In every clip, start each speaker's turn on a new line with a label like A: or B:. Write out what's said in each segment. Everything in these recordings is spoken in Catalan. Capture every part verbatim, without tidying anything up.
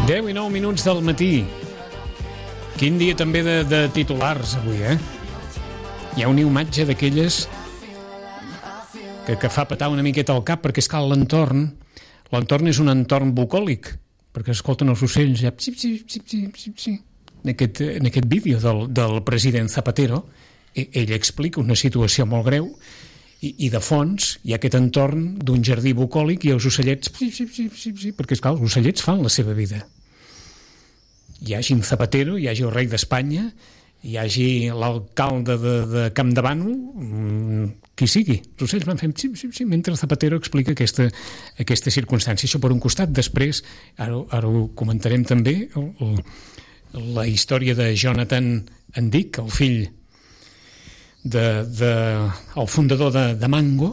A: deu i nou minuts del matí. Quin dia també de, de titulars avui, eh? Hi ha una imatge d'aquelles que, que fa petar una miqueta al cap, perquè és que l'entorn l'entorn és un entorn bucòlic, perquè escolten els ocells ja, psip, psip, psip, psip, psip, psip. En, aquest, en aquest vídeo del, del president Zapatero, ell explica una situació molt greu i, i de fons hi ha aquest entorn d'un jardí bucòlic i els ocellets psip, psip, psip, psip, psip, perquè esclar, els ocellets fan la seva vida. Hi hagi en Zapatero, hi hagi el rei d'Espanya, hi hagi l'alcalde de, de Campdevànol, qui sigui. Els ocells van fent sí, sí, sí, mentre Zapatero explica aquesta, aquesta circumstància. Això per un costat. Després, ara, ara ho comentarem també, el, el, la història de Jonathan Endic, el fill de, de, el fundador de, de Mango.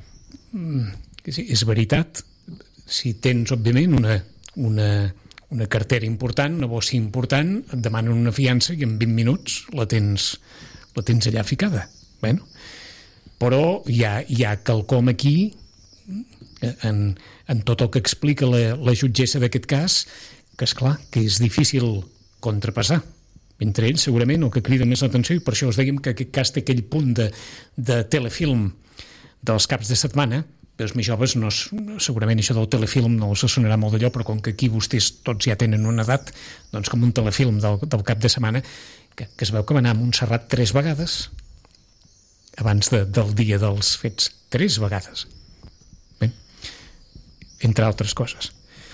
A: Sí, és veritat, si tens, òbviament, una... una una cartera important, una bossa important, et demanen una fiança i en vint minuts la tens, la tens allà ficada. Bueno, però hi ha, hi ha quelcom aquí, en, en tot el que explica la, la jutgessa d'aquest cas, que és clar, que és difícil contrapassar. Entre ells, segurament, el que crida més l'atenció, i per això us dèiem que aquest cas té aquell punt de, de telefilm dels caps de setmana. Els més joves, no, segurament això del telefilm no els sonarà molt d'allò, però com que aquí vostès tots ja tenen una edat, doncs com un telefilm del, del cap de setmana, que, que es veu que va anar a Montserrat tres vegades abans de, del dia dels fets. Tres vegades. Bé, entre altres coses.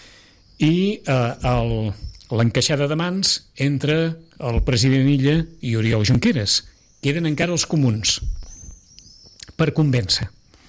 A: I eh, l'encaixada de mans entre el president Illa i Oriol Junqueras. Queden encara els comuns per convèncer.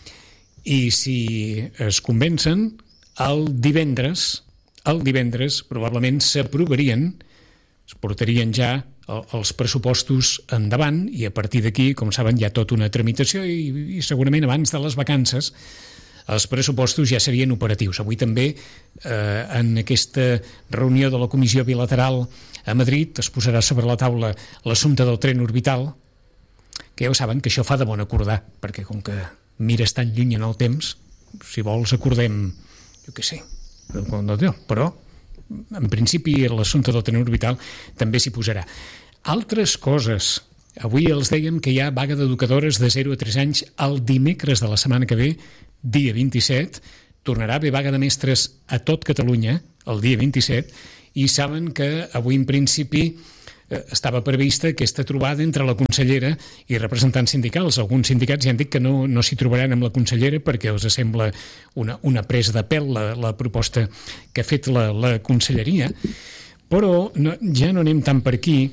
A: I si es convencen, el divendres, el divendres probablement s'aprovarien, es portarien ja els pressupostos endavant i a partir d'aquí, com saben, hi ha tota una tramitació i, i segurament abans de les vacances els pressupostos ja serien operatius. Avui també, eh, en aquesta reunió de la Comissió Bilateral a Madrid, es posarà sobre la taula l'assumpte del tren orbital, que ja ho saben que això fa de bon acordar, perquè com que mires tan lluny en el temps, si vols acordem, jo què sé, però en principi l'assumpte del tren orbital també s'hi posarà. Altres coses. Avui els dèiem que hi ha vaga d'educadores de zero a tres anys el dimecres de la setmana que ve, dia vint-i-set, tornarà a haver vaga de mestres a tot Catalunya el dia vint-i-set, i saben que avui en principi estava prevista aquesta trobada entre la consellera i representants sindicals. Alguns sindicats ja han dit que no, no s'hi trobaran amb la consellera perquè els sembla una, una presa de pèl la, la proposta que ha fet la, la conselleria, però no, ja no anem tant per aquí.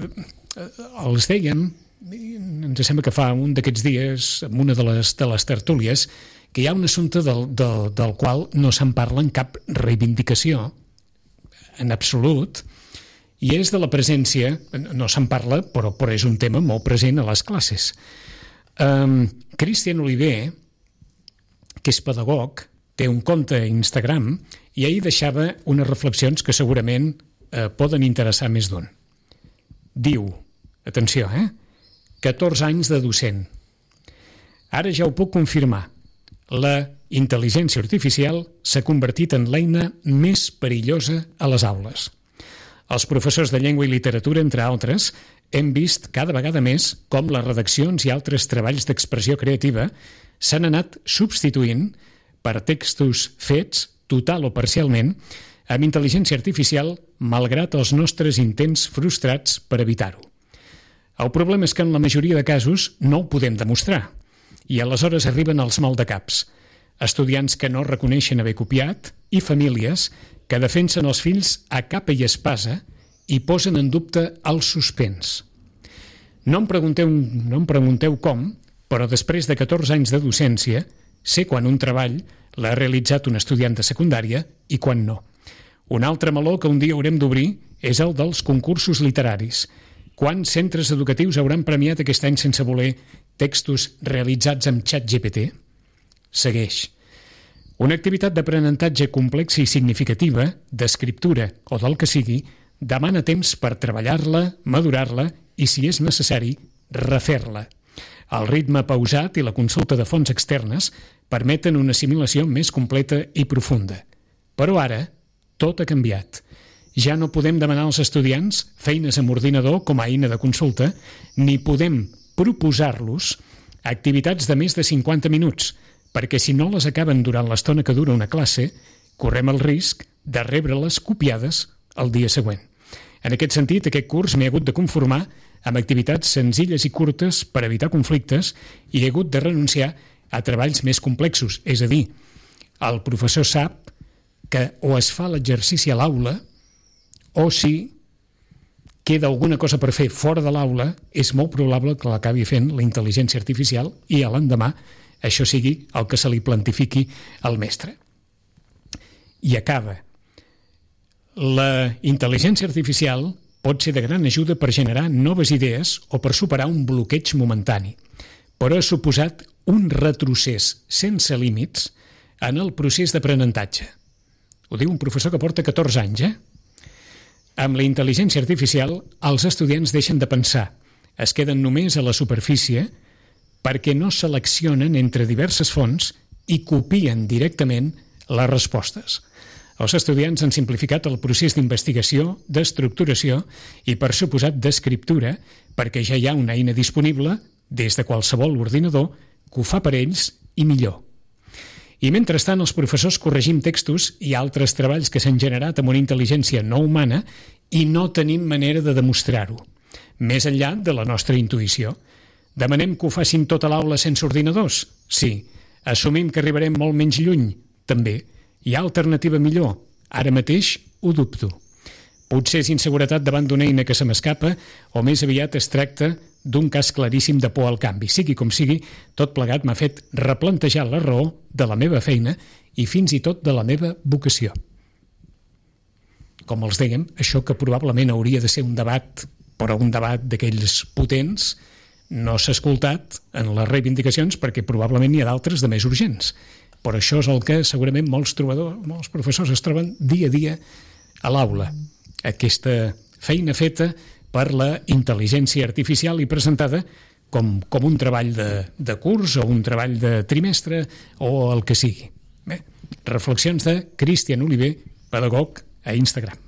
A: Els dèiem, ens sembla que fa un d'aquests dies, en una de les, de les tertúlies, que hi ha un assumpte del, del, del qual no se'n parla en cap reivindicació, en absolut, i és de la presència, no se'n parla, però, però és un tema molt present a les classes. Um, Cristian Oliver, que és pedagog, té un compte a Instagram i ahir deixava unes reflexions que segurament eh, poden interessar més d'un. Diu, atenció, eh? catorze anys de docent. Ara ja ho puc confirmar. La intel·ligència artificial s'ha convertit en l'eina més perillosa a les aules. Els professors de llengua i literatura, entre altres, hem vist cada vegada més com les redaccions i altres treballs d'expressió creativa s'han anat substituint per textos fets, total o parcialment, amb intel·ligència artificial, malgrat els nostres intents frustrats per evitar-ho. El problema és que en la majoria de casos no ho podem demostrar, i aleshores arriben els maldecaps, estudiants que no reconeixen haver copiat i famílies que defensen els fills a capa i espasa i posen en dubte el suspens. No em pregunteu, no em pregunteu com, però després de catorze anys de docència, sé quan un treball l'ha realitzat un estudiant de secundària i quan no. Un altre meló que un dia haurem d'obrir és el dels concursos literaris. Quants centres educatius hauran premiat aquest any sense voler textos realitzats amb ChatGPT? Segueix. Una activitat d'aprenentatge complexa i significativa, d'escriptura o del que sigui, demana temps per treballar-la, madurar-la i, si és necessari, refer-la. El ritme pausat i la consulta de fonts externes permeten una assimilació més completa i profunda. Però ara, tot ha canviat. Ja no podem demanar als estudiants feines amb ordinador com a eina de consulta, ni podem proposar-los activitats de més de cinquanta minuts, perquè si no les acaben durant l'estona que dura una classe, correm el risc de rebre-les copiades el dia següent. En aquest sentit, aquest curs m'he hagut de conformar amb activitats senzilles i curtes per evitar conflictes i he hagut de renunciar a treballs més complexos. És a dir, el professor sap que o es fa l'exercici a l'aula o si queda alguna cosa per fer fora de l'aula, és molt probable que l'acabi fent la intel·ligència artificial i a l'endemà això sigui el que se li plantifiqui al mestre. I acaba. La intel·ligència artificial pot ser de gran ajuda per generar noves idees o per superar un bloqueig momentani, però ha suposat un retrocés sense límits en el procés d'aprenentatge. Ho diu un professor que porta catorze anys, eh? Amb la intel·ligència artificial, els estudiants deixen de pensar, es queden només a la superfície perquè no seleccionen entre diverses fonts i copien directament les respostes. Els estudiants han simplificat el procés d'investigació, d'estructuració i, per suposat, d'escriptura, perquè ja hi ha una eina disponible des de qualsevol ordinador que ho fa per ells i millor. I mentrestant els professors corregim textos i altres treballs que s'han generat amb una intel·ligència no humana i no tenim manera de demostrar-ho, més enllà de la nostra intuïció. Demanem que ho facin tota l'aula sense ordinadors? Sí. Assumim que arribarem molt menys lluny? També. Hi ha alternativa millor? Ara mateix ho dubto. Potser és inseguretat davant d'una eina que se m'escapa o més aviat es tracta d'un cas claríssim de por al canvi. Sigui com sigui, tot plegat m'ha fet replantejar la raó de la meva feina i fins i tot de la meva vocació. Com els dèiem, això que probablement hauria de ser un debat, però un debat d'aquells potents, no s'ha escoltat en les reivindicacions perquè probablement n'hi ha d'altres de més urgents. Però això és el que segurament molts trobadors, molts professors es troben dia a dia a l'aula. Aquesta feina feta per la intel·ligència artificial i presentada com, com un treball de, de curs o un treball de trimestre o el que sigui. Bé, reflexions de Cristian Oliver, pedagog a Instagram.